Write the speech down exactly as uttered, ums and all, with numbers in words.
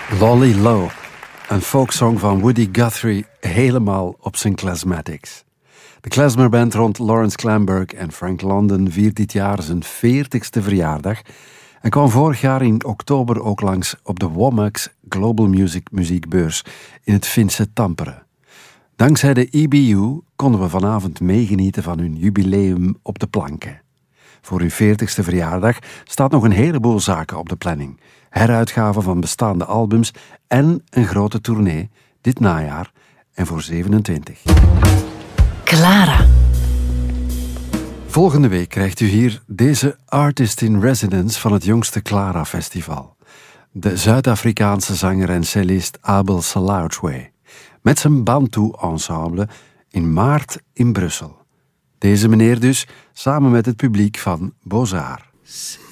Lolly Low, een folksong van Woody Guthrie, helemaal op zijn Klezmatics. De klezmerband rond Lawrence Klamberg en Frank London viert dit jaar zijn veertigste verjaardag en kwam vorig jaar in oktober ook langs op de Womax Global Music muziekbeurs in het Finse Tampere. Dankzij de E B U konden we vanavond meegenieten van hun jubileum op de planken. Voor hun veertigste verjaardag staat nog een heleboel zaken op de planning. Heruitgaven van bestaande albums en een grote tournee dit najaar en voor zevenentwintig. Clara. Volgende week krijgt u hier deze artist in residence van het jongste Clara Festival. De Zuid-Afrikaanse zanger en cellist Abel Salautwe. Met zijn Bantu-ensemble in maart in Brussel. Deze meneer dus, samen met het publiek van Beaux-Arts.